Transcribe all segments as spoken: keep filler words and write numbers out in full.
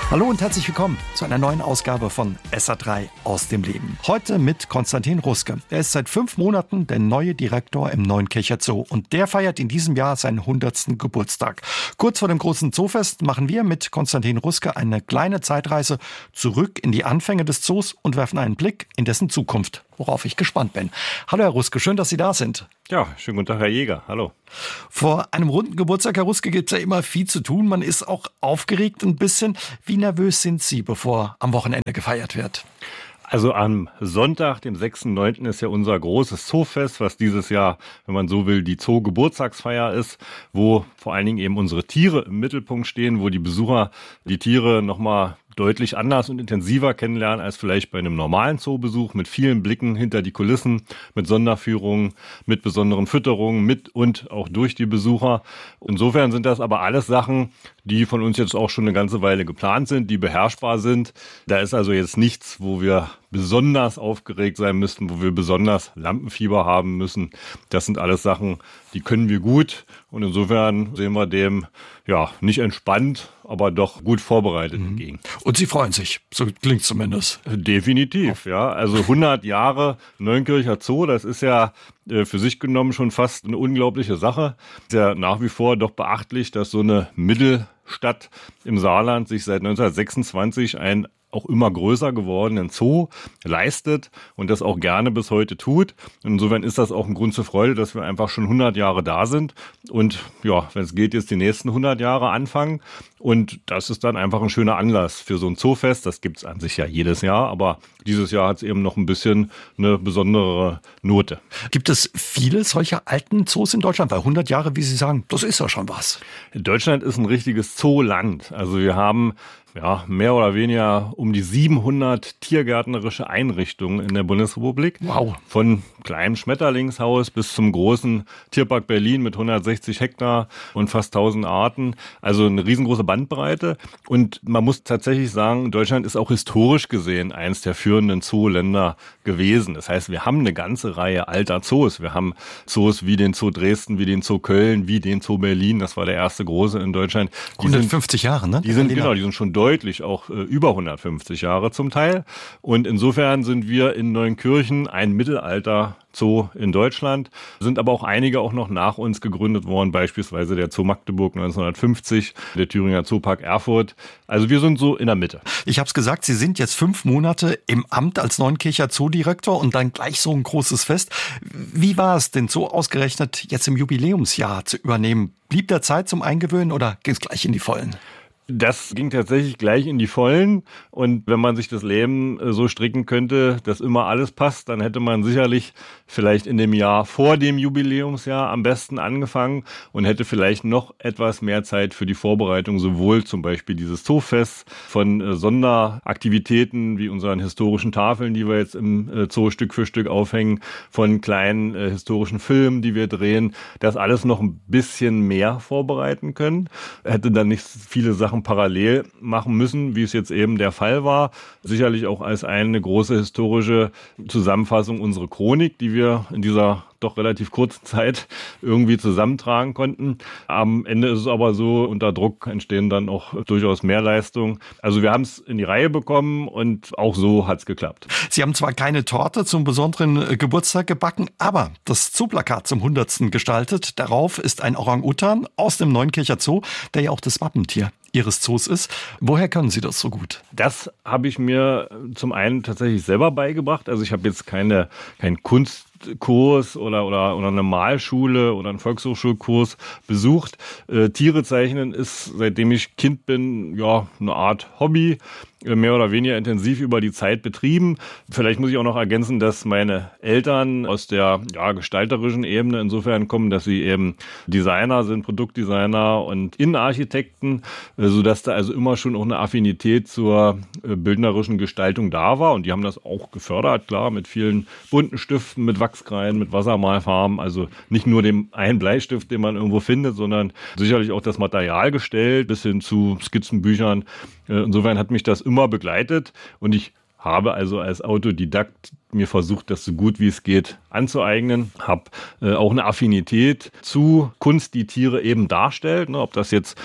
Hallo und herzlich willkommen zu einer neuen Ausgabe von S A drei aus dem Leben. Heute mit Konstantin Ruske. Er ist seit fünf Monaten der neue Direktor im Neunkircher Zoo und der feiert in diesem Jahr seinen hundertsten Geburtstag. Kurz vor dem großen Zoofest machen wir mit Konstantin Ruske eine kleine Zeitreise zurück in die Anfänge des Zoos und werfen einen Blick in dessen Zukunft, worauf ich gespannt bin. Hallo Herr Ruske, schön, dass Sie da sind. Ja, schönen guten Tag, Herr Jäger. Hallo. Vor einem runden Geburtstag, Herr Ruske, gibt es ja immer viel zu tun. Man ist auch aufgeregt ein bisschen. Wie nervös sind Sie, bevor am Wochenende gefeiert wird? Also am Sonntag, dem sechsten neunten ist ja unser großes Zoofest, was dieses Jahr, wenn man so will, die Zoo-Geburtstagsfeier ist, wo vor allen Dingen eben unsere Tiere im Mittelpunkt stehen, wo die Besucher die Tiere nochmal deutlich anders und intensiver kennenlernen als vielleicht bei einem normalen Zoobesuch, mit vielen Blicken hinter die Kulissen, mit Sonderführungen, mit besonderen Fütterungen, mit und auch durch die Besucher. Insofern sind das aber alles Sachen, die von uns jetzt auch schon eine ganze Weile geplant sind, die beherrschbar sind. Da ist also jetzt nichts, wo wir besonders aufgeregt sein müssten, wo wir besonders Lampenfieber haben müssen. Das sind alles Sachen, die können wir gut. Und insofern sehen wir dem ja nicht entspannt, aber doch gut vorbereitet mhm. entgegen. Und Sie freuen sich, so klingt zumindest. Definitiv, ja. Also hundert Jahre Neunkircher Zoo, das ist ja äh, für sich genommen schon fast eine unglaubliche Sache. Ist ja nach wie vor doch beachtlich, dass so eine Mittelstadt im Saarland sich seit neunzehnhundertsechsundzwanzig ein auch immer größer gewordenen Zoo leistet und das auch gerne bis heute tut. Und insofern ist das auch ein Grund zur Freude, dass wir einfach schon hundert Jahre da sind und ja, wenn es geht, jetzt die nächsten hundert Jahre anfangen. Und das ist dann einfach ein schöner Anlass für so ein Zoofest. Das gibt's an sich ja jedes Jahr, aber dieses Jahr hat es eben noch ein bisschen eine besondere Note. Gibt es viele solcher alten Zoos in Deutschland? Weil hundert Jahre, wie Sie sagen, das ist ja schon was. Deutschland ist ein richtiges Zooland. Also wir haben ja mehr oder weniger um die siebenhundert tiergärtnerische Einrichtungen in der Bundesrepublik. Wow. Von kleinem Schmetterlingshaus bis zum großen Tierpark Berlin mit hundertsechzig Hektar und fast tausend Arten. Also eine riesengroße Bandbreite. Und man muss tatsächlich sagen, Deutschland ist auch historisch gesehen eines der führenden Zooländer gewesen. Das heißt, wir haben eine ganze Reihe alter Zoos. Wir haben Zoos wie den Zoo Dresden, wie den Zoo Köln, wie den Zoo Berlin. Das war der erste große in Deutschland. Die hundertfünfzig sind, Jahre, ne? Die sind, genau, die sind schon deutlich auch äh, über hundertfünfzig Jahre zum Teil. Und insofern sind wir in Neunkirchen ein Mittelalter Zoo in Deutschland, sind aber auch einige auch noch nach uns gegründet worden, beispielsweise der Zoo Magdeburg neunzehnhundertfünfzig, der Thüringer Zoopark Erfurt. Also wir sind so in der Mitte. Ich habe es gesagt, Sie sind jetzt fünf Monate im Amt als Neunkircher Zoodirektor und dann gleich so ein großes Fest. Wie war es denn so ausgerechnet jetzt im Jubiläumsjahr zu übernehmen? Blieb der Zeit zum Eingewöhnen oder ging es gleich in die Vollen? Das ging tatsächlich gleich in die Vollen und wenn man sich das Leben so stricken könnte, dass immer alles passt, dann hätte man sicherlich vielleicht in dem Jahr vor dem Jubiläumsjahr am besten angefangen und hätte vielleicht noch etwas mehr Zeit für die Vorbereitung, sowohl zum Beispiel dieses Zoofest von Sonderaktivitäten wie unseren historischen Tafeln, die wir jetzt im Zoo Stück für Stück aufhängen, von kleinen äh, historischen Filmen, die wir drehen, das alles noch ein bisschen mehr vorbereiten können. Hätte dann nicht viele Sachen parallel machen müssen, wie es jetzt eben der Fall war. Sicherlich auch als eine große historische Zusammenfassung unsere Chronik, die wir in dieser doch relativ kurzen Zeit irgendwie zusammentragen konnten. Am Ende ist es aber so, unter Druck entstehen dann auch durchaus Mehrleistungen. Also wir haben es in die Reihe bekommen und auch so hat es geklappt. Sie haben zwar keine Torte zum besonderen Geburtstag gebacken, aber das Zooplakat zum hundertsten gestaltet. Darauf ist ein Orang-Utan aus dem Neunkircher Zoo, der ja auch das Wappentier Ihres Zoos ist. Woher können Sie das so gut? Das habe ich mir zum einen tatsächlich selber beigebracht. Also ich habe jetzt keine, keinen Kunstkurs oder, oder, oder eine Malschule oder einen Volkshochschulkurs besucht. Äh, Tiere zeichnen ist, seitdem ich Kind bin, ja, eine Art Hobby. Mehr oder weniger intensiv über die Zeit betrieben. Vielleicht muss ich auch noch ergänzen, dass meine Eltern aus der ja, gestalterischen Ebene insofern kommen, dass sie eben Designer sind, Produktdesigner und Innenarchitekten, sodass da also immer schon auch eine Affinität zur bildnerischen Gestaltung da war. Und die haben das auch gefördert, klar, mit vielen bunten Stiften, mit Wachskreiden, mit Wassermalfarben. Also nicht nur dem einen Bleistift, den man irgendwo findet, sondern sicherlich auch das Material gestellt, bis hin zu Skizzenbüchern. Insofern hat mich das immer begleitet und ich habe also als Autodidakt mir versucht, das so gut wie es geht anzueignen. Habe äh, auch eine Affinität zu Kunst, die Tiere eben darstellt. Ne, ob das jetzt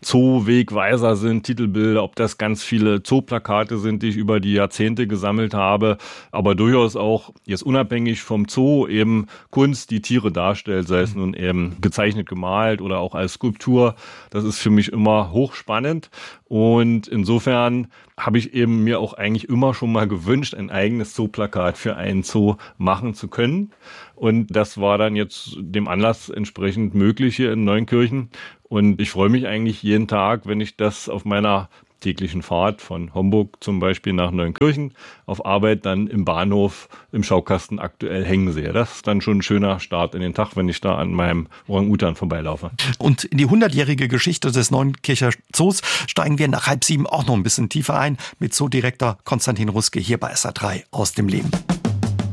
Zoo-Wegweiser sind, Titelbilder, ob das ganz viele Zooplakate sind, die ich über die Jahrzehnte gesammelt habe, aber durchaus auch jetzt unabhängig vom Zoo eben Kunst, die Tiere darstellt, sei es nun eben gezeichnet, gemalt oder auch als Skulptur. Das ist für mich immer hochspannend und insofern habe ich eben mir auch eigentlich immer schon mal gewünscht, ein eigenes Zooplakat für einen Zoo machen zu können. Und das war dann jetzt dem Anlass entsprechend möglich hier in Neunkirchen. Und ich freue mich eigentlich jeden Tag, wenn ich das auf meiner täglichen Fahrt von Homburg zum Beispiel nach Neunkirchen auf Arbeit dann im Bahnhof im Schaukasten aktuell hängen sehe. Das ist dann schon ein schöner Start in den Tag, wenn ich da an meinem Orang-Utan vorbeilaufe. Und in die hundertjährige Geschichte des Neunkircher Zoos steigen wir nach halb sieben auch noch ein bisschen tiefer ein mit Zoodirektor Konstantin Ruske hier bei S R drei aus dem Leben.